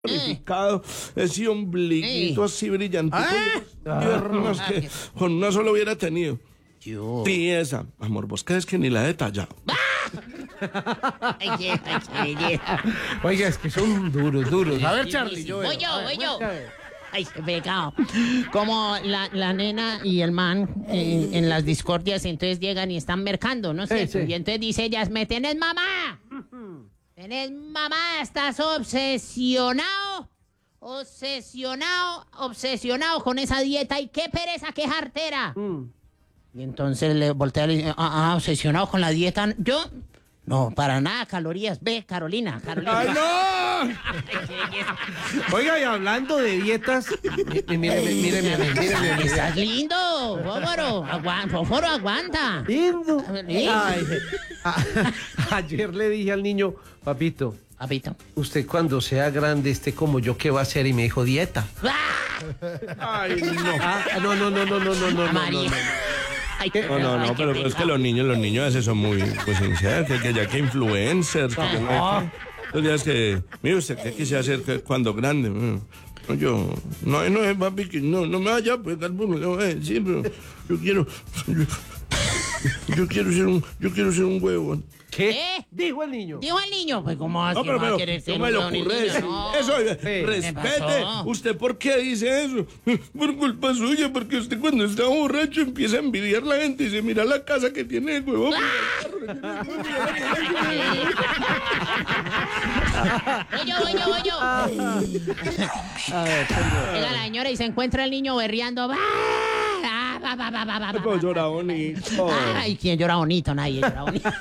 Planificado, ese ombliguito así brillante, piernas que con una sola hubiera tenido. Sí, esa. Amor, ¿vos crees que ni la he detallado? Oiga, es que son duros. A ver, Charlie, yo. Voy yo. Ay, qué pecado. Como la nena y el man en las discordias, entonces llegan y están mercando, ¿no sé? Sí. Y entonces dice ellas, ¿me tenés mamá? ¿Tenés mamá? ¿Estás obsesionado con esa dieta? ¿Y qué pereza, qué jartera? Y entonces le voltea y le dice, obsesionado con la dieta. Yo, no, para nada, calorías. Ve, Carolina. ¡Ay, no! Oiga, y hablando de dietas, mire. Estás lindo, Fósforo, aguanta. Lindo. Sí. Ay, ayer le dije al niño, papito, usted cuando sea grande esté como yo, ¿qué va a hacer? Y me dijo, dieta. ¡Ay, no! No. María. Ay, No, pero es que los niños a veces son muy, pues, sinceros, que ya que influencers, que los días que, mire usted, ¿qué quisiera hacer cuando grande? No, no, papi, que no me vaya a pegar, sí, pero yo quiero ser un huevo. ¿Qué? Dijo el niño. Dijo el niño, pues ¿cómo así No, pero va a querer ser no me lo un ocurre niño? decir. No. Eso, ¿Qué respete. pasó? ¿Usted por qué dice eso? Por culpa suya, porque usted cuando está borracho empieza a envidiar a la gente y se mira la casa que tiene el huevo. Voy yo. A ver, Llega la señora y se encuentra el niño berreando. Pero llora bonito. Ay, ¿quién llora bonito? Nadie llora bonito.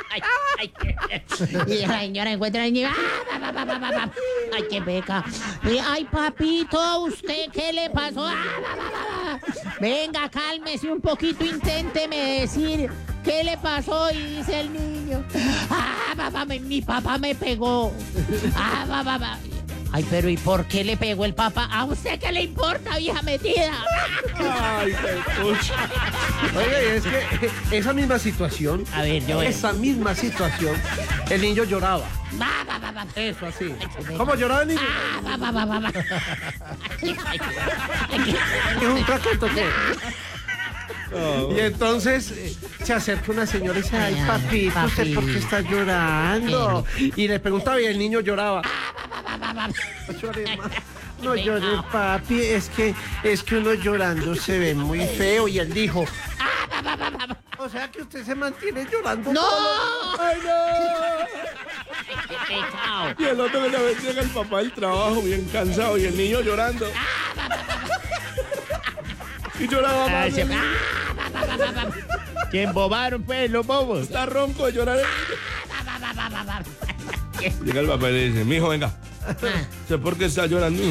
Y la señora encuentra al niño. Ay, qué peca. Ay, papito, ¿a usted qué le pasó? Venga, cálmese un poquito, inténteme decir qué le pasó. Y dice el niño, mi papá me pegó. Ay, pero ¿y por qué le pegó el papá? ¿A usted qué le importa, vieja metida? Ay, qué coche. Oiga, y es que esa misma situación, el niño lloraba. Eso, así. ¿Cómo lloraba el niño? Es un traqueto, ¿qué? Y entonces se acerca una señora y dice, ay, papito, ¿usted por qué está llorando? Y le preguntaba y el niño lloraba. No llores, papi, es que uno llorando se ve muy feo. Y él dijo, o sea que usted se mantiene llorando. ¡No! ¡Ay, no! ¡Qué pecado! Y el otro día vez llega el papá del trabajo bien cansado y el niño llorando. Y lloraba más. Que embobaron, pues, los bobos. Está ronco de llorar. Llega el papá y le dice, mijo, venga. ¿Sé por qué está llorando?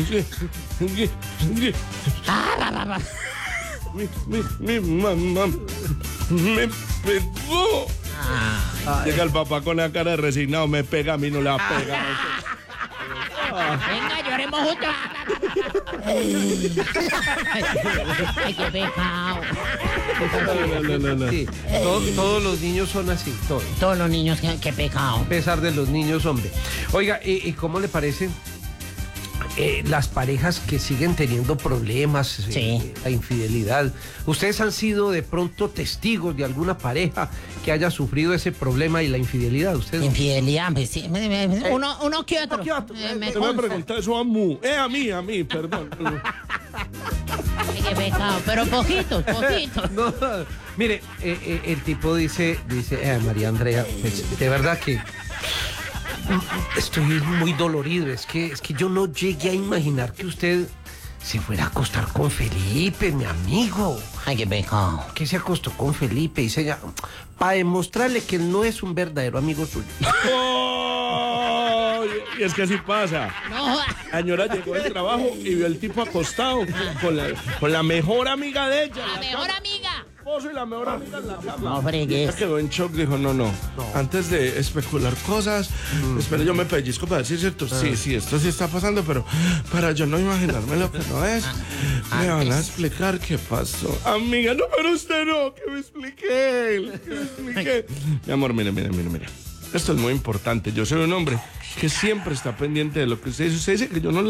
Mi mamá me pegó. Llega el papá con la cara de resignado, me pega, a mí no le va a pegar. Venga, lloremos juntos. Ay, qué pecado. No. Sí, todos los niños son así, todos. Todos los niños, qué pecado. A pesar de los niños, hombre. Oiga, ¿y cómo le parece las parejas que siguen teniendo problemas, Sí. la infidelidad? ¿Ustedes han sido de pronto testigos de alguna pareja que haya sufrido ese problema y la infidelidad? ¿Ustedes? Infidelidad, pues sí. Uno que otro. Me Te voy a consta. preguntar eso a mí, perdón. Ay, qué pecado. Pero poquitos. No, mire, el tipo dice, María Andrea, pues, de verdad que estoy muy dolorido. Es que yo no llegué a imaginar que usted se fuera a acostar con Felipe, mi amigo. Ay, qué pecado. Que se acostó con Felipe, dice ella, para demostrarle que él no es un verdadero amigo suyo. Oh, y es que así pasa. No. La señora llegó del trabajo y vio al tipo acostado con la mejor amiga de ella. La mejor amiga. Esposo y la mejor amiga en la cama. No fregues. Ella quedó en shock, dijo, no. Antes de especular cosas, espera, yo me pellizco para decir cierto. Sí, esto sí está pasando, pero para yo no imaginarme lo que no es, me van a explicar qué pasó. Amiga, no, pero usted no, que me explique él. Mi amor, mire. Esto es muy importante. Yo soy un hombre que siempre está pendiente de lo que usted dice. Usted dice que yo no